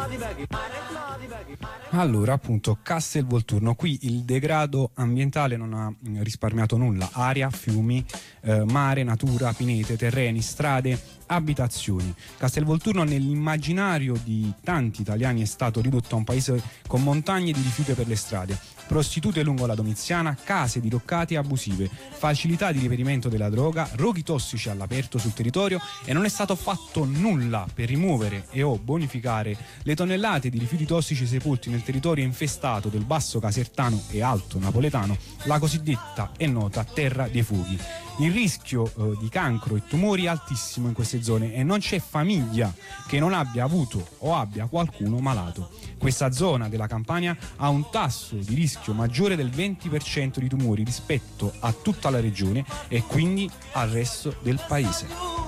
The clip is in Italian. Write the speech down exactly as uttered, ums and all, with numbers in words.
Allora, appunto, Castelvolturno, qui il degrado ambientale non ha risparmiato nulla: aria, fiumi, eh, mare, natura, pinete, terreni, strade, abitazioni. Castelvolturno nell'immaginario di tanti italiani è stato ridotto a un paese con montagne di rifiuti per le strade, prostitute lungo la Domiziana, case diroccate e abusive, facilità di reperimento della droga, roghi tossici all'aperto sul territorio, e non è stato fatto nulla per rimuovere e o bonificare le tonnellate di rifiuti tossici sepolti nel territorio infestato del Basso Casertano e Alto Napoletano, la cosiddetta e nota terra dei fuochi. Il rischio eh, di cancro e tumori è altissimo in queste zone e non c'è famiglia che non abbia avuto o abbia qualcuno malato. Questa zona della Campania ha un tasso di rischio maggiore del venti per cento di tumori rispetto a tutta la regione e quindi al resto del paese.